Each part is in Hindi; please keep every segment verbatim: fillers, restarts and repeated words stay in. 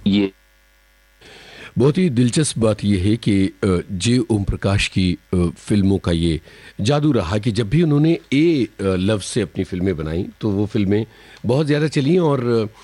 ये बहुत ही दिलचस्प बात यह है कि जे ओम प्रकाश की फिल्मों का ये जादू रहा कि जब भी उन्होंने ए लफ्ज़ से अपनी फिल्में बनाई तो वो फिल्में बहुत ज़्यादा चली और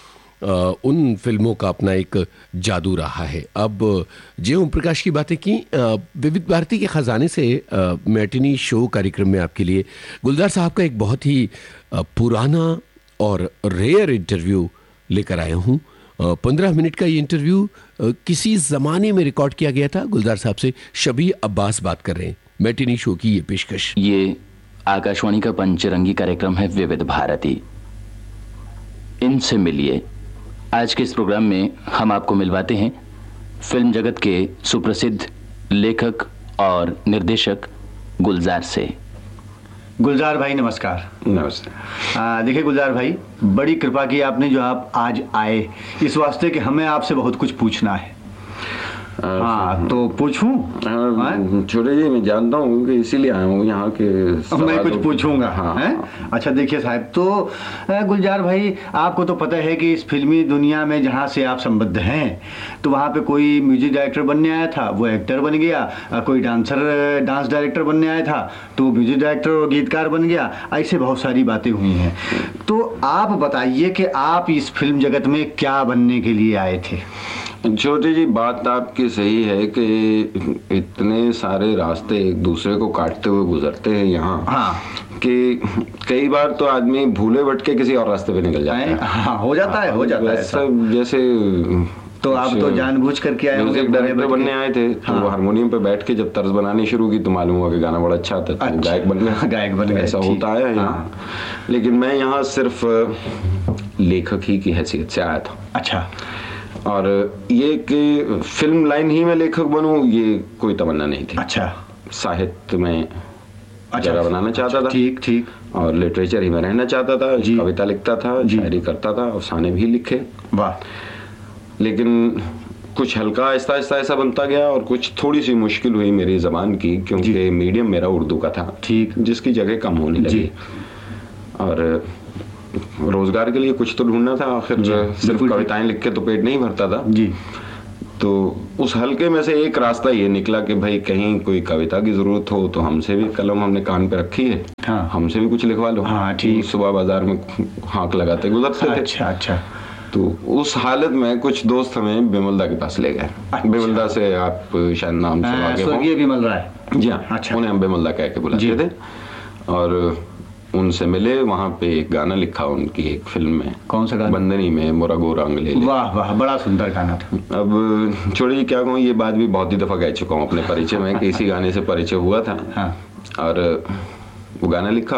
उन फिल्मों का अपना एक जादू रहा है। अब जे ओम प्रकाश की बातें की, विविध भारती के ख़जाने से मैटिनी शो कार्यक्रम में आपके लिए गुलजार साहब का एक बहुत ही पुराना और रेयर इंटरव्यू लेकर आया हूँ। पंद्रह मिनट का ये इंटरव्यू किसी ज़माने में रिकॉर्ड किया गया था। गुलजार साहब से शबी अब्बास बात कर रहे हैं। मैटिनी शो की ये पेशकश। ये आकाशवाणी का पंचरंगी कार्यक्रम है विविध भारती। इनसे मिलिए। आज के इस प्रोग्राम में हम आपको मिलवाते हैं फिल्म जगत के सुप्रसिद्ध लेखक और निर्देशक गुलजार से। गुलजार भाई नमस्कार। नमस्ते। देखिए गुलजार भाई, बड़ी कृपा की आपने जो आप आज आए, इस वास्ते कि हमें आपसे बहुत कुछ पूछना है। हाँ तो पूछूं? छोटे जी मैं जानता हूँ कि इसीलिए आया हूँ यहाँ के। मैं कुछ पूछूंगा। हाँ, हैं? हाँ। अच्छा देखिए साहब, तो गुलजार भाई आपको तो पता है कि इस फिल्मी दुनिया में जहाँ से आप संबद्ध हैं तो वहाँ पे कोई म्यूजिक डायरेक्टर बनने आया था, वो एक्टर बन गया। कोई डांसर डांस डायरेक्टर बनने आया था तो म्यूजिक डायरेक्टर और गीतकार बन गया। ऐसे बहुत सारी बातें हुई हैं। तो आप बताइए कि आप इस फिल्म जगत में क्या बनने के लिए आए थे? छोटे जी बात आपकी सही है कि इतने सारे रास्ते एक दूसरे को काटते हुए गुजरते हैं यहाँ। हाँ। कि कई बार तो आदमी भूले भटके किसी और रास्ते पे निकल जाता है। हाँ, हो जाता है हो जाता है सब। जैसे तो आप तो जानबूझ करके आए, म्यूजिक डायरेक्टर बनने आए थे तो हाँ। वो हारमोनियम पे बैठ के जब तर्ज बनानी शुरू की तो मालूम हुआ कि गाना बड़ा अच्छा था, तो अच्छा। गायक बन गया। गायक बन गया, ऐसा होता है यहाँ। हाँ। लेकिन मैं यहाँ सिर्फ लेखक ही की हैसियत से आया था। अच्छा। और ये कि फिल्म लाइन ही में लेखक बनूं ये कोई तमन्ना नहीं थी। अच्छा। साहित्य में अच्छा जगह बनाना चाहता था। ठीक ठीक। और लिटरेचर ही में रहना चाहता था। कविता लिखता था, शायरी करता था, अफसाने भी लिखे। वाह। लेकिन कुछ हल्का आहिस्ता आहिस्ता ऐसा बनता गया और कुछ थोड़ी सी मुश्किल हुई मेरी जबान की, क्योंकि मीडियम मेरा उर्दू का था। ठीक। जिसकी जगह कम होने लगी और रोजगार के लिए कुछ तो ढूंढना था। आखिर सिर्फ कविताएं लिख के तो पेट नहीं भरता था जी। तो उस हल्के में से एक रास्ता ये निकला कि भाई कहीं कोई कविता की जरूरत हो तो हमसे भी कलम हमने कान पे रखी है। हाँ। हमसे भी कुछ लिखवा लो। हाँ ठीक। सुबह बाजार में हाँक लगाते गुजरते थे। अच्छा अच्छा। तो उस हालत में कुछ दोस्त हमें बिमलदा के पास ले गए। अच्छा। बिमलदा से आप शायद नाम सुना के हो। स्वर्गीय बिमल राय। जी हाँ। अच्छा। उन्हें हम बिमलदा कह के बुलाते थे और उनसे मिले। वहाँ पे एक गाना लिखा उनकी एक फिल्म में। कौन सा गाना? बंदनी में मोरा गोरा अंगले। वाह वाह, बड़ा सुंदर गाना था। अब छोड़िए क्या कहूँ, ये बात भी बहुत ही दफा कह चुका हूँ अपने परिचय में कि इसी गाने से परिचय हुआ था। हाँ। और वो गाना लिखा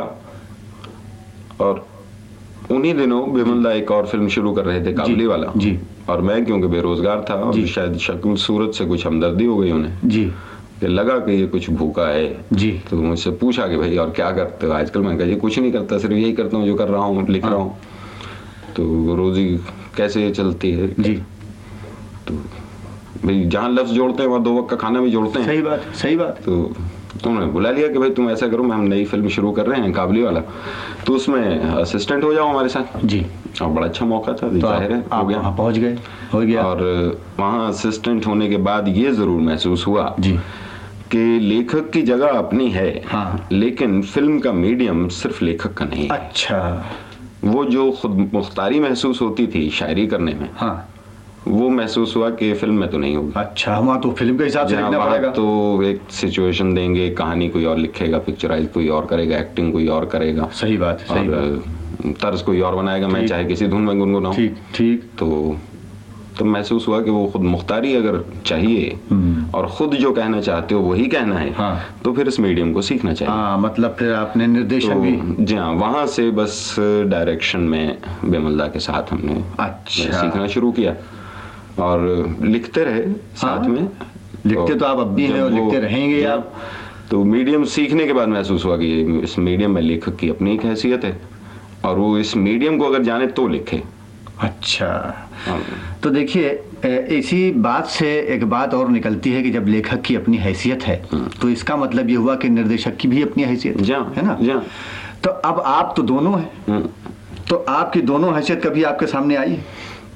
और उन्हीं दिनों बिमलदा एक और फिल्म शुरू कर रहे थे, काबुली वाला जी। और मैं क्योंकि बेरोजगार था और शायद शक्ल सूरत से कुछ हमदर्दी हो गई उन्हें जी कि लगा कि ये कुछ भूखा है जी। तो मुझसे पूछा कि भाई और क्या करते हो आजकल? मैं कहा कुछ नहीं करता, सिर्फ यही करता हूँ जो कर रहा हूँ, लिख रहा हूँ। तो रोजी कैसे चलती है जी? तो भाई जहाँ लफ्ज जोड़ते हैं वहाँ दो वक्त का खाना भी जोड़ते हैं। सही बात सही बात। तो उन्होंने बुला लिया कि भाई तुम ऐसा करो, हम नई फिल्म शुरू कर रहे हैं काबुली वाला, तो उसमें असिस्टेंट हो जाओ हमारे साथ जी। और बड़ा अच्छा मौका था, तो जाहिर है हो गया, पहुंच गए हो गया। और वहाँ असिस्टेंट होने के बाद ये जरूर महसूस हुआ जी कि लेखक की जगह अपनी है। हाँ। लेकिन फिल्म का मीडियम सिर्फ लेखक का नहीं। अच्छा। वो जो खुद मुख्तारी महसूस होती थी शायरी करने में, हाँ, वो महसूस हुआ कि फिल्म में तो नहीं होगी। अच्छा, वहाँ तो फिल्म के हिसाब से लिखना पड़ेगा। तो एक सिचुएशन देंगे, कहानी कोई और लिखेगा, पिक्चराइज कोई और करेगा, एक्टिंग कोई और करेगा। सही बात, सही बात। तर्ज कोई और बनाएगा, मैं चाहे किसी धुन में गुनगुनाऊं। ठीक ठीक। तो तो महसूस हुआ कि वो खुद मुख्तारी अगर चाहिए और खुद जो कहना चाहते हो वही कहना है, हाँ, तो फिर इस मीडियम को सीखना चाहिए। हाँ, मतलब फिर आपने निर्देशन तो, भी जी हाँ, वहां से बस डायरेक्शन में बिमलदा के साथ हमने अच्छा सीखना शुरू किया और लिखते रहे साथ हाँ, में। लिखते तो, तो आप अब भी हैं और लिखते रहेंगे आप। तो मीडियम सीखने के बाद महसूस हुआ कि इस मीडियम में लेखक की अपनी एक हैसियत है और वो इस मीडियम को अगर जाने तो लिखे। अच्छा, तो देखिए इसी बात से एक बात और निकलती है कि जब लेखक की अपनी हैसियत है तो इसका मतलब ये हुआ कि निर्देशक की भी अपनी हैसियत है ना। जा। तो अब आप तो दोनों हैं, तो आपकी दोनों हैसियत कभी आपके सामने आई?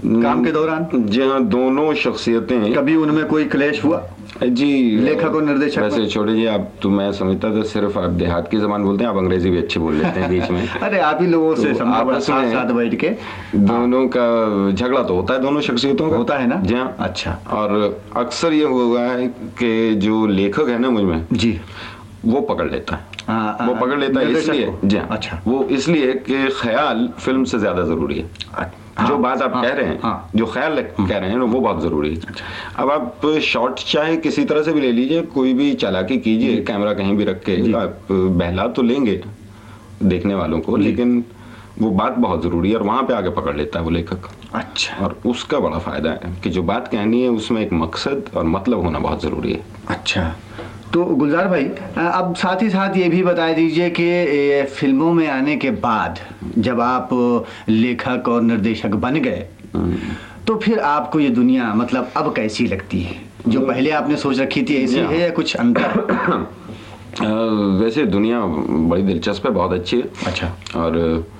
काम के दौरान? जी हाँ, दोनों शख्सियतें। कभी उनमें कोई क्लेश हुआ जी लेखक और निर्देशक? वैसे छोटे जी, आप तो मैं समझता था सिर्फ आप देहात की जबान बोलते हैं, आप अंग्रेजी भी अच्छी बोल लेते हैं बीच में। अरे आप ही लोगों से तो आपस में साथ बैठ के दोनों का झगड़ा तो होता है, दोनों शख्सियतों का होता है ना? जी हाँ। अच्छा। और अक्सर ये हुआ है कि जो लेखक है ना मुझ में जी, वो पकड़ लेता है। आ, आ, वो पकड़ लेता है इसलिए जी हाँ, अच्छा, वो इसलिए कि ख्याल फिल्म से ज्यादा जरूरी है। हाँ, जो बात आप हाँ, कह रहे हैं हाँ, जो ख्याल कह रहे हैं वो बहुत जरूरी है। अच्छा। अब आप शॉट चाहे किसी तरह से भी ले लीजिए, कोई भी चालाकी कीजिए, कैमरा कहीं भी रख के आप बहला तो लेंगे देखने वालों को, लेकिन वो बात बहुत जरूरी है और वहां पे आगे पकड़ लेता है वो लेखक। अच्छा। और उसका बड़ा फायदा है कि जो बात कहनी है उसमें एक मकसद और मतलब होना बहुत जरूरी है। अच्छा। तो गुलजार भाई, अब साथ ही साथ ये भी बता दीजिए कि फिल्मों में आने के बाद जब आप लेखक और निर्देशक बन गए तो फिर आपको ये दुनिया मतलब अब कैसी लगती है? जो पहले आपने सोच रखी थी ऐसी है या कुछ अंतर? वैसे दुनिया बड़ी दिलचस्प है, बहुत अच्छी है। अच्छा। और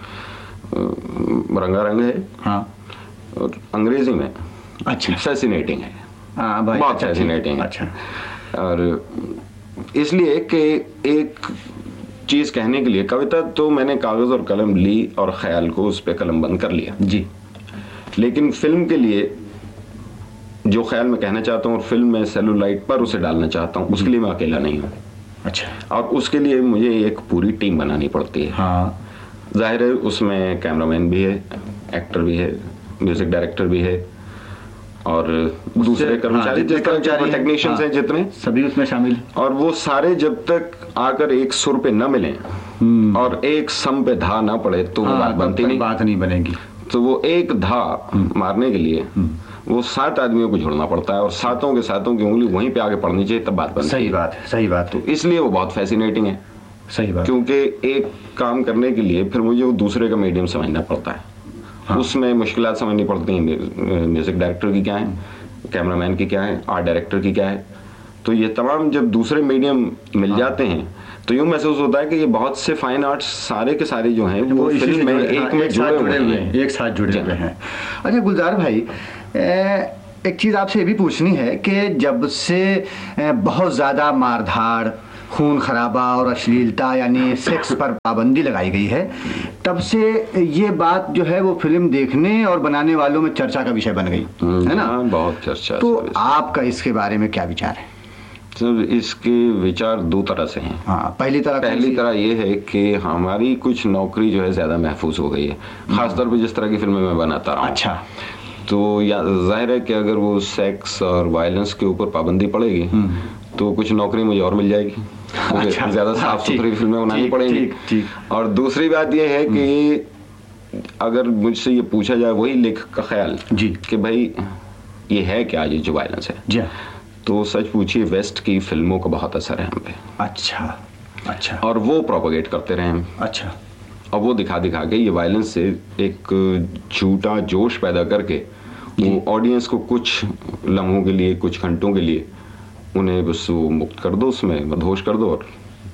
रंगारंग है। हाँ। और अंग्रेजी में अच्छा फैसिनेटिंग है। हाँ भाई, बहुत फैसिनेटिंग है। अच्छा। और इसलिए कि एक चीज कहने के लिए, कविता तो मैंने कागज और कलम ली और ख्याल को उस पे कलम बंद कर लिया जी, लेकिन फिल्म के लिए जो ख्याल मैं कहना चाहता हूँ और फिल्म में सेलुलाइट पर उसे डालना चाहता हूँ, उसके लिए मैं अकेला नहीं हूँ। अच्छा। और उसके लिए मुझे एक पूरी टीम बनानी पड़ती है। हाँ। जाहिर है उसमें कैमरामैन भी है, एक्टर भी है, म्यूजिक डायरेक्टर भी है और दूसरे कर्मचारी, कर्मचारी टेक्नीशियंस हैं जितने, सभी उसमें शामिल। और वो सारे जब तक आकर एक सुर पे न मिले और एक सम पे धा ना पड़े तो वो बात बनती नहीं, बात नहीं बनेगी। तो वो एक धा मारने के लिए वो सात आदमियों को जोड़ना पड़ता है और सातों के सातों की उंगली वहीं पे आगे पड़नी चाहिए, तब बात बनती है। सही बात है, सही बात। तो इसलिए वो बहुत फैसिनेटिंग है। सही बात। क्योंकि एक काम करने के लिए फिर मुझे वो दूसरे का मीडियम समझना पड़ता है। हाँ। उसमें मुश्किलात समझनी पड़ती हैं, म्यूजिक डायरेक्टर की क्या है, कैमरामैन की क्या है, आर्ट डायरेक्टर की क्या है। तो ये तमाम जब दूसरे मीडियम मिल जाते हैं तो यूं महसूस होता है कि ये बहुत से फाइन आर्ट्स सारे के सारे जो हैं वो फिल्म में एक में जुड़े हुए हैं, एक साथ जुड़े हुए हैं। अच्छा गुलजार भाई, एक चीज़ आपसे ये भी पूछनी है कि जब से बहुत ज़्यादा मारधाड़, खून खराबा और अश्लीलता यानी सेक्स पर पाबंदी लगाई गई है, तब से ये बात जो है वो फिल्म देखने और बनाने वालों में चर्चा का विषय बन गई है ना? बहुत चर्चा। तो आपका इसके बारे में क्या विचार है? तो इसके विचार दो तरह से हैं। हाँ, पहली तरह पहली तरह ये है कि हमारी कुछ नौकरी जो है ज्यादा महफूज हो गई है, खासतौर पर जिस तरह की फिल्में मैं बनाता रहा हूँ। अच्छा। तो या जाहिर है कि अगर वो सेक्स और वायलेंस के ऊपर पाबंदी पड़ेगी तो कुछ नौकरी मुझे और मिल जाएगी, मुझे अच्छा, ज्यादा साफ सुथरी फिल्में बनानी पड़ेंगी। और दूसरी बात यह है कि अगर मुझसे ये पूछा जाए वही लेखक का ख्याल जी कि भाई ये है क्या ये जो वायलेंस है जी, तो सच पूछिए वेस्ट की फिल्मों का बहुत असर है हम पे। अच्छा अच्छा। और वो प्रोपोगेट करते रहे हम। अच्छा। और वो दिखा दिखा के ये वायलेंस से एक झूठा जोश पैदा करके वो ऑडियंस को कुछ लम्हों के लिए, कुछ घंटों के लिए उन्हें बस वो मुक्त कर दो, उसमें मदहोश कर दो और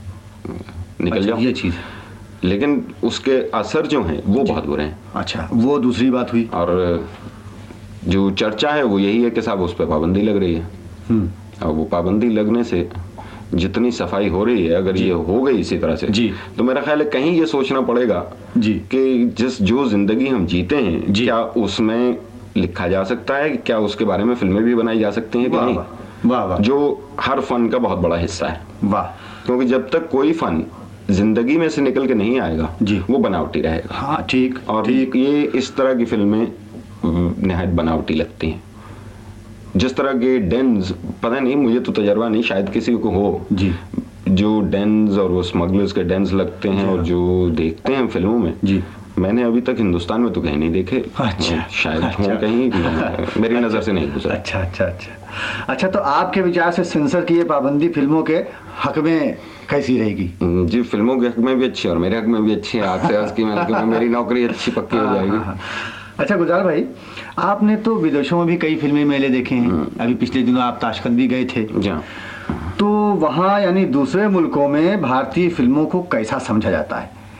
निकल अच्छा, जाओ। ये चीज। लेकिन उसके असर जो हैं वो बहुत बुरे हैं। अच्छा, वो दूसरी बात हुई। और जो चर्चा है वो यही है कि साहब उस पर पाबंदी लग रही है। और वो पाबंदी लगने से जितनी सफाई हो रही है, अगर ये हो गई इसी तरह से जी, तो मेरा ख्याल है कहीं ये सोचना पड़ेगा जी कि जिस जो जिंदगी हम जीते हैं क्या उसमें लिखा जा सकता है, क्या उसके बारे में फिल्में भी बनाई जा सकती हैं कि नहीं। वाह वाह। जो हर फन का बहुत बड़ा हिस्सा है। वाह। क्योंकि जब तक कोई फन जिंदगी में से निकल के नहीं आएगा जी, वो बनावटी रहेगा। हाँ ठीक। और ठीक। ये इस तरह की फिल्में निहायत बनावटी लगती हैं। जिस तरह के डेन्स, पता नहीं मुझे तो तजर्बा नहीं, शायद किसी को हो जी, जो डेन्स और वो स्मगलर्स के डेन्स लगते हैं और जो देखते हैं फिल्मों में जी, मैंने अभी तक हिंदुस्तान में तो कहीं नहीं देखे। अच्छा। शायद अच्छा। हो कहीं, मेरी नजर से नहीं गुजरा। अच्छा अच्छा अच्छा अच्छा। तो आपके विचार से सेंसर की ये पाबंदी फिल्मों के हक में कैसी रहेगी? जी, फिल्मों के हक में भी अच्छी और मेरे हक में भी अच्छी है। आज से की मेरी नौकरी अच्छी पक्की हो जाएगी। अच्छा गुलजार भाई, आपने तो विदेशों में भी कई फिल्मी मेले देखे हैं। अभी पिछले दिनों आप ताशकंद भी गए थे। तो वहाँ यानी दूसरे मुल्कों में भारतीय फिल्मों को कैसा समझा जाता है?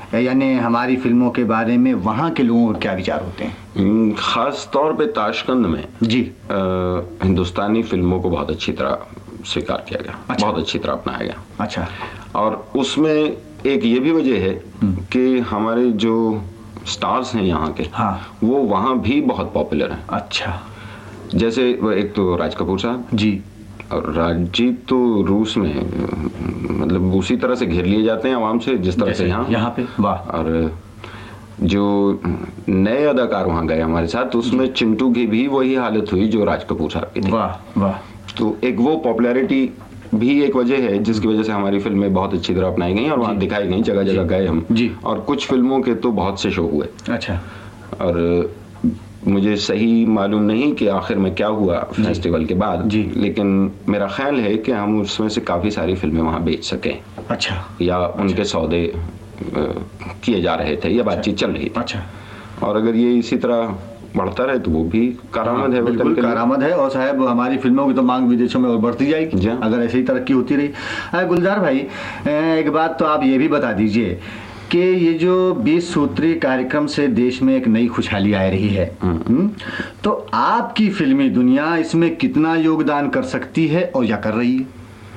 यानी हमारी फिल्मों के बारे में वहाँ के लोगों के क्या विचार होते हैं? खास तौर पे ताशकंद में जी आ, हिंदुस्तानी फिल्मों को बहुत अच्छी तरह स्वीकार किया गया। अच्छा। बहुत अच्छी तरह अपनाया गया। अच्छा। और उसमें एक ये भी वजह है कि हमारे जो स्टार्स हैं यहाँ के, हाँ, वो वहाँ भी बहुत पॉपुलर हैं। अच्छा। जैसे एक तो राज कपूर साहब जी, और राजजीत तो रूस में मतलब उसी तरह से घेर लिए जाते हैं आवाम से जिस तरह से यहाँ यहाँ पे। वाह। और जो नए अदाकार वहाँ गए हमारे साथ, उसमें चिंटू की भी वही हालत हुई जो राज कपूर साहब की थी। वाह वाह। तो एक वो पॉपुलैरिटी भी एक वजह है जिसकी वजह से हमारी फिल्में बहुत अच्छी तरह अपनाई गई और वहाँ दिखाई गई, जगह जगह गए हम जी। और कुछ फिल्मों के तो बहुत से शो हुए। अच्छा। और मुझे सही मालूम नहीं कि आखिर में क्या हुआ फेस्टिवल के बाद जी। लेकिन मेरा ख्याल है कि हम उसमें से काफ़ी सारी फिल्में वहाँ बेच सकें। अच्छा। या उनके सौदे किए जा रहे थे या बातचीत चल रही थी। अच्छा। और अगर ये इसी तरह बढ़ता रहे तो वो भी करामद है। बिल्कुल करामद है। और साहब हमारी फिल्मों की तो मांग विदेशों में और बढ़ती जाएगी अगर ऐसे ही तरक्की होती रही। गुलजार भाई, एक बात तो आप ये भी बता दीजिए कि ये जो बीस सूत्री कार्यक्रम से देश में एक नई खुशहाली आ रही है, तो आपकी फिल्मी दुनिया इसमें कितना योगदान कर सकती है और या कर रही है?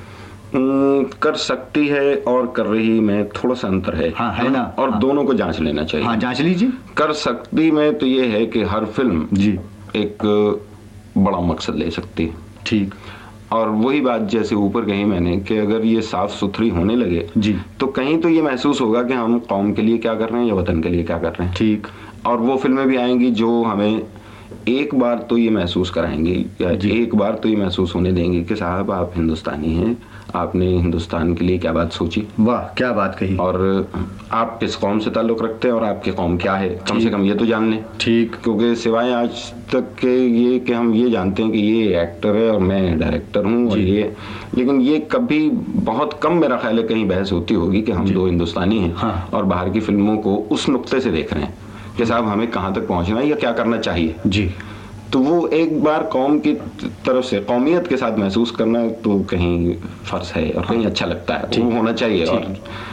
कर सकती है और कर रही में थोड़ा सा अंतर है। हाँ, है ना। और हाँ। दोनों को जांच लेना चाहिए। हाँ, जांच लीजिए। कर सकती में तो ये है कि हर फिल्म जी एक बड़ा मकसद ले सकती है। ठीक। और वही बात जैसे ऊपर कही मैंने कि अगर ये साफ सुथरी होने लगे जी तो कहीं तो ये महसूस होगा कि हम कौम के लिए क्या कर रहे हैं या वतन के लिए क्या कर रहे हैं। ठीक। और वो फिल्में भी आएंगी जो हमें एक बार तो ये महसूस कराएंगी या एक बार तो ये महसूस होने देंगी कि साहब आप हिंदुस्तानी हैं, आपने हिंदुस्तान के लिए क्या बात सोची। वाह, क्या बात कही। और आप किस कौम से ताल्लुक़ रखते हैं और आपकी कौम क्या है, कम से कम ये तो जान लें। ठीक। क्योंकि सिवाय आज तक के ये कि हम ये जानते हैं कि ये एक्टर है और मैं डायरेक्टर हूँ और ये, लेकिन ये कभी बहुत कम मेरा ख्याल है कहीं बहस होती होगी कि हम दो हिंदुस्तानी हैं। हाँ। और बाहर की फिल्मों को उस नुक्ते से देख रहे हैं कि साहब हमें कहाँ तक पहुँचना है या क्या करना चाहिए जी। तो वो एक बार कौम की तरफ से कौमियत के साथ महसूस करना तो कहीं फर्ज है और कहीं अच्छा लगता है, वो होना चाहिए। और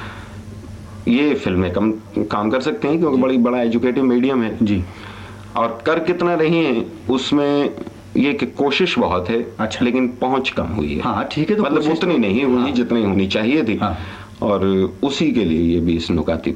ये फिल्में कम काम कर सकते हैं क्योंकि बड़ी बड़ा एजुकेटिव मीडियम है जी। और कर कितना रही है उसमें ये कि कोशिश बहुत है। अच्छा। लेकिन पहुंच कम हुई है। हाँ, ठीक है। तो मतलब उतनी नहीं हुई जितनी होनी चाहिए थी। हाँ। और उसी के लिए ये भी इस नुकाती